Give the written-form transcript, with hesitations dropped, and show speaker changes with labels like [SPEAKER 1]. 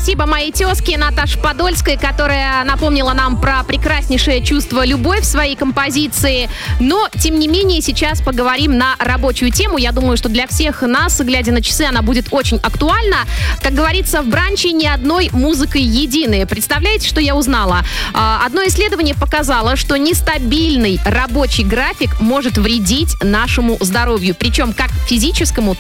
[SPEAKER 1] спасибо моей тезке Наташе Подольской, которая напомнила нам про прекраснейшее чувство любовь в своей композиции. Но, тем не менее, сейчас поговорим на рабочую тему. Я думаю, что для всех нас, глядя на часы, она будет очень актуальна. Как говорится, в бранче ни одной музыкой единой. Представляете, что я узнала? Одно исследование показало, что нестабильный рабочий график может вредить нашему здоровью. Причем как физическому,